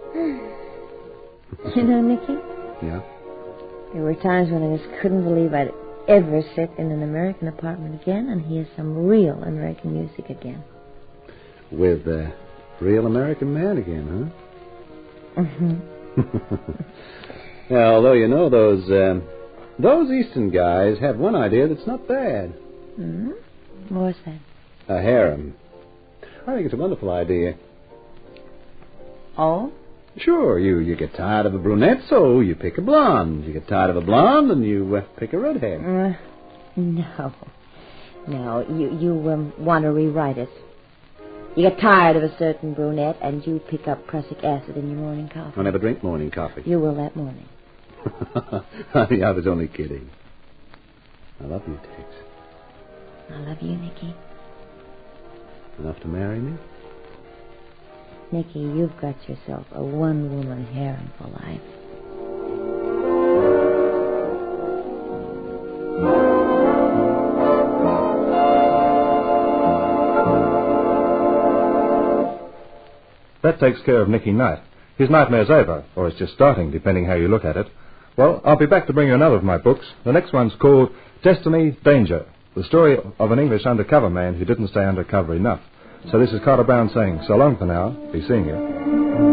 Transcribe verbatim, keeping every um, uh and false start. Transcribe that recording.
You know, Nicky? Yeah? There were times when I just couldn't believe I'd ever sit in an American apartment again and hear some real American music again. With a real American man again, huh? Mm-hmm. Yeah, although, you know, those, um, those Eastern guys have one idea that's not bad. Mm-hmm. What's that? A harem. I think it's a wonderful idea. Oh? Sure, you, you get tired of a brunette, so you pick a blonde. You get tired of a blonde, and you uh, pick a redhead. Uh, no. No, you, you um, want to rewrite it. You get tired of a certain brunette, and you pick up prussic acid in your morning coffee. I never drink morning coffee. You will that morning. Honey, I was only kidding. I love you, Tex. I love you, Nicky. Enough to marry me? Nicky, you've got yourself a one-woman harem for life. That takes care of Nicky Knight. His nightmare's over, or it's just starting, depending how you look at it. Well, I'll be back to bring you another of my books. The next one's called Destiny, Danger, the story of an English undercover man who didn't stay undercover enough. So this is Carter Brown saying so long for now. Be seeing you.